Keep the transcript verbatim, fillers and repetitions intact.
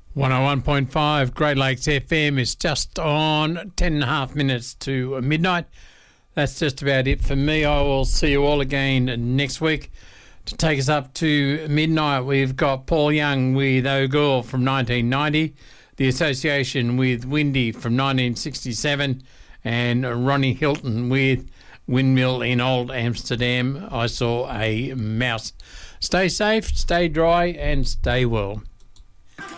one oh one point five Great Lakes F M is just on ten and a half minutes to midnight. That's just about it for me. I will see you all again next week. To take us up to midnight, we've got Paul Young with O'Girl from nineteen ninety, The Association with Windy from nineteen sixty-seven, and Ronnie Hilton with Windmill in Old Amsterdam. I Saw a Mouse. Stay safe, stay dry, and stay well.